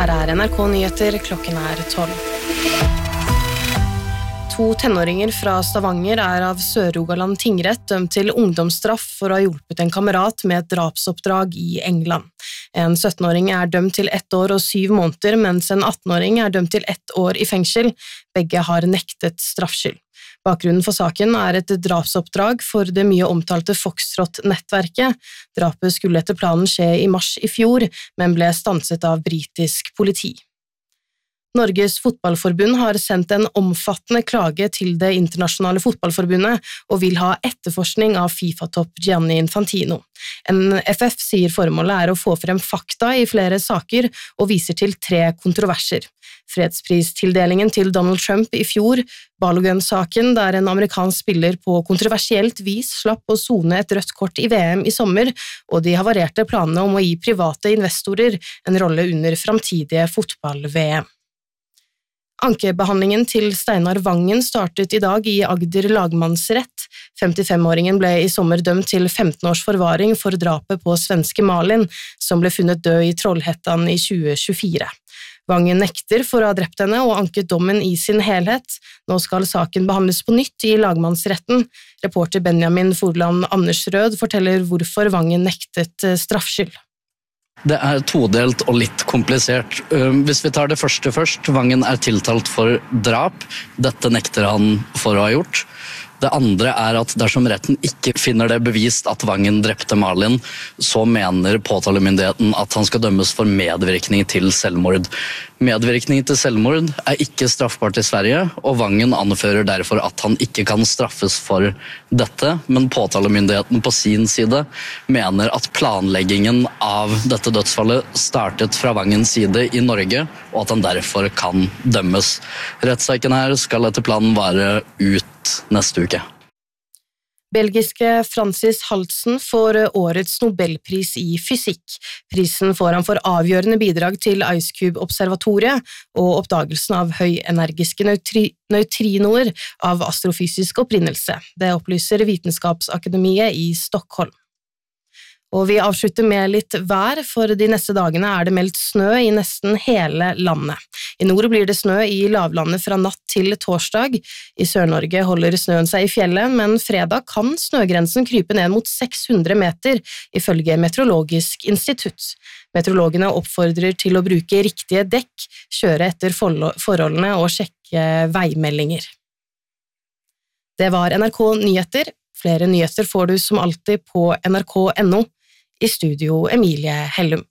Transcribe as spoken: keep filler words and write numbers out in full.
Her er N R K Nyheter, klokken er tolv. To tenåringer fra Stavanger er av Sør-Rogaland tingrett dømt til ungdomsstraff for å ha hjulpet en kamerat med et drapsoppdrag i England. En syttenåring er dømt til ett år og syv måneder, mens en attenåring er dømt til ett år i fengsel. Begge har nektet straffskyld. Bakgrunnen for saken er et drapsoppdrag for det mye omtalte Foxtrot-nettverket. Drapet skulle etter planen skje i mars i fjor, men ble stanset av britisk politi. Norges fotballforbund har sendt en omfattende klage til det internasjonale fotballforbundet og vil ha etterforskning av FIFA-topp Gianni Infantino. N F F sier formålet er å få frem fakta i flere saker og viser til tre kontroverser. Fredspristildelingen til Donald Trump i fjor, Balogun-saken der en amerikansk spiller på kontroversielt vis slapp å sone et rødt kort i V M i sommer, og de havarerte planene om å gi private investorer en rolle under framtidige fotball-V M. Ankebehandlingen til Steinar Vangen startet i dag i Agder lagmannsrett. femtifem-åringen ble i sommer dømt til femten års forvaring for drapet på svenske Malin, som ble funnet død i Trollhättan i tjue tjuefire. Vangen nekter for å ha drept henne og anket dommen i sin helhet. Nå skal saken behandles på nytt i lagmannsretten. Reporter Benjamin Forland Andersrød forteller hvorfor Vangen nektet straffskyld. Det er todelt og litt komplisert. Hvis vi tar det første først, Vangen er tiltalt for drap. Dette nekter han for å ha gjort. Det andre er at dersom retten ikke finner det bevist at Vangen drepte Malin, så mener påtalemyndigheten at han skal dømmes for medvirkning til selvmord. Medvirkning til selvmord er ikke straffbart i Sverige, og Vangen anfører derfor at han ikke kan straffes for dette, men påtalemyndigheten på sin side mener at planleggingen av dette dødsfallet startet fra Vangens side i Norge, og at han derfor kan dømmes. Rettssaken her skal etter planen vare ut neste uke. Belgiske Francis Haltsen får årets Nobelpris i fysikk. Prisen får han for avgjørende bidrag til IceCube-observatoriet og oppdagelsen av høyenergiske neutri- neutrinoer av astrofysisk opprinnelse. Det opplyser Vitenskapsakademiet i Stockholm. Og vi avslutter med litt vær, for de neste dagene er det meldt snø i nesten hele landet. I nord blir det snø i lavlandet fra natt til torsdag. I Sør-Norge holder snøen seg i fjellet, men fredag kan snøgrensen krype ned mot seks hundre meter, ifølge Meteorologisk institutt. Meteorologene oppfordrer til å bruke riktige dekk, kjøre etter forholdene og sjekke veimeldinger. Det var N R K Nyheter. Flere nyheter får du som alltid på N R K punktum no. I studio Emilie Hellum.